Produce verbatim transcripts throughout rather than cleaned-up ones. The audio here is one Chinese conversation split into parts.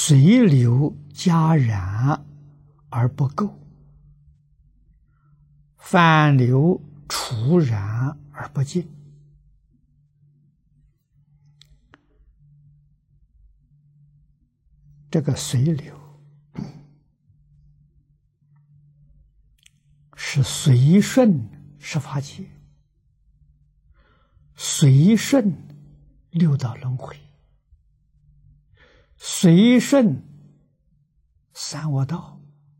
随流加然而不垢，反流除然而不净。这个随流是随顺十法界，随顺六道轮回，随顺三恶道。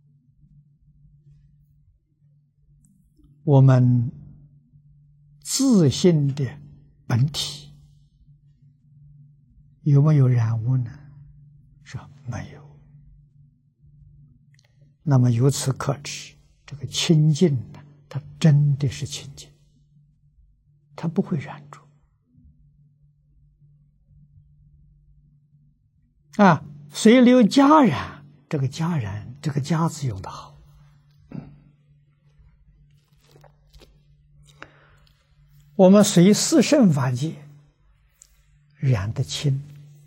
我们自性的本体有没有染污呢？说没有。那么由此可知，这个清净呢，它真的是清净，它不会染着。啊，随流加染，这个加染，这个加字用得好。我们随四圣法界染得清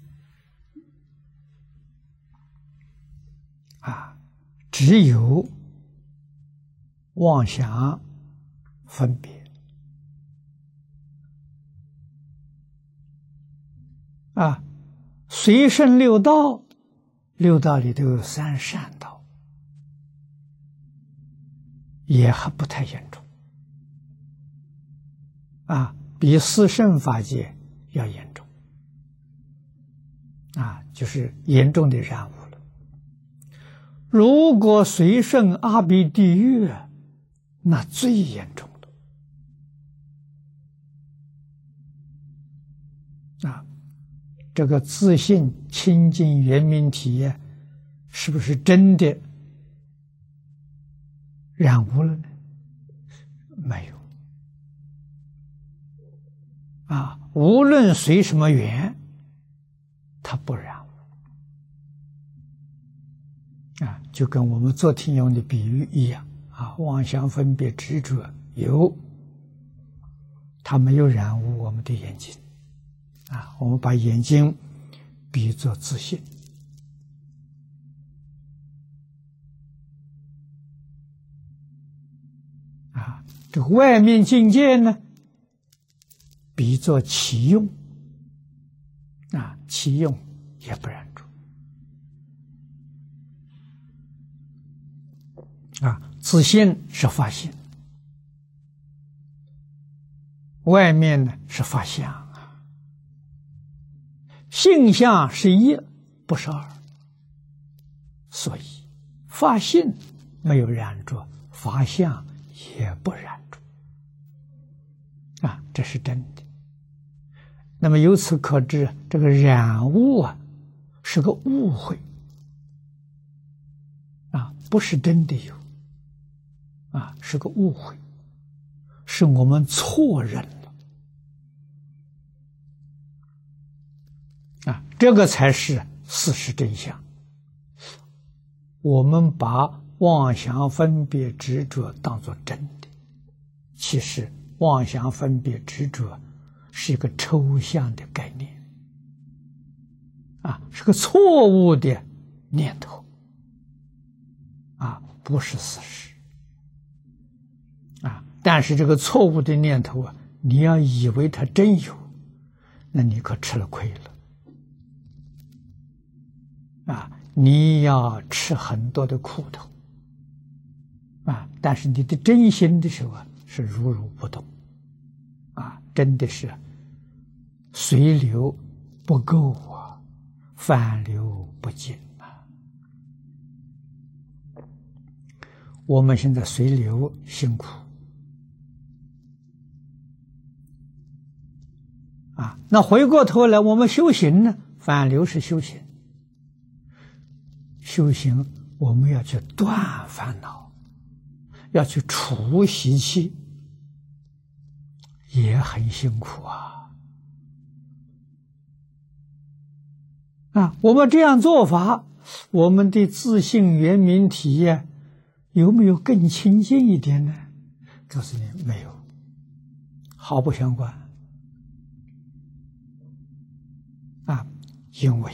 啊，只有妄想分别啊，随顺六道，六道里头有三善道，也还不太严重啊，比四圣法界要严重啊，就是严重的染污了。如果随顺阿鼻地狱，那最严重了啊！这个自性清净圆明体是不是真的染污了呢？没有啊，无论随什么缘，它不染污啊，就跟我们昨天用的比喻一样啊，妄想分别执着有，它没有染污我们的眼睛啊，我们把眼睛比作自性啊，这个外面境界呢，比作其用啊，其用也不染着啊，自性是法性，外面呢是法相啊，性相是一，不是二，所以法性没有染着，法相也不染着啊，这是真的。那么由此可知，这个染污啊是个误会啊，不是真的有啊，是个误会，是我们错认了啊，这个才是事实真相。我们把妄想分别执着当作真的，其实妄想分别执着是一个抽象的概念啊，是个错误的念头啊，不是事实啊。但是这个错误的念头啊，你要以为它真有，那你可吃了亏了啊，你要吃很多的苦头啊。但是你的真心的时候啊，是如如不动啊，真的是随流不垢啊，反流不净啊。我们现在随流辛苦啊，那回过头来我们修行呢，反流是修行，修行我们要去断烦恼，要去除习气，也很辛苦啊。啊，我们这样做法，我们的自性圆明体验有没有更清净一点呢？告诉你，没有，毫不相关。啊，因为